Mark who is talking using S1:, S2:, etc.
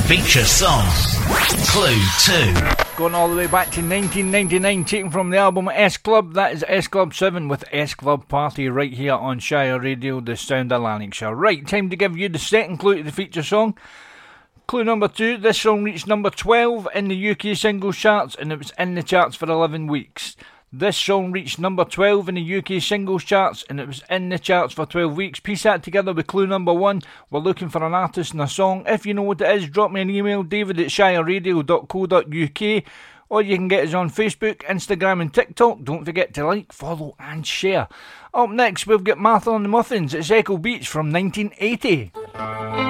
S1: Feature song. Clue 2.
S2: Going all the way back to 1999, taken from the album S Club. That is S Club 7 with S Club Party right here on Shire Radio, the sound of Lanarkshire. Right, time to give you the second clue to the feature song. Clue number 2, this song reached number 12 in the UK singles charts and it was in the charts for 11 weeks. This song reached number 12 in the UK singles charts and it was in the charts for 12 weeks. Piece that together with clue number 1. We're looking for an artist and a song. If you know what it is, drop me an email, david@shireradio.co.uk, or you can get us on Facebook, Instagram and TikTok. Don't forget to like, follow and share. Up next we've got Martha and the Muffins. It's Echo Beach from 1980.